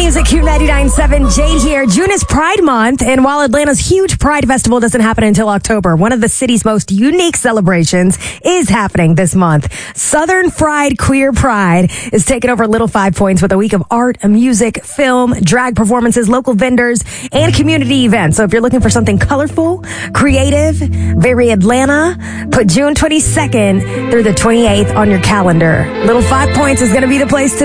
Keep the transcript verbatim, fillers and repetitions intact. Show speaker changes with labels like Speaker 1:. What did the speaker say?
Speaker 1: Music, Q ninety-nine point seven. Jade here. June is Pride Month, and while Atlanta's huge Pride Festival doesn't happen until October, one of the city's most unique celebrations is happening this month. Southern Fried Queer Pride is taking over Little Five Points with a week of art, music, film, drag performances, local vendors, and community events. So if you're looking for something colorful, creative, very Atlanta, put June twenty-second through the twenty-eighth on your calendar. Little Five Points is going to be the place to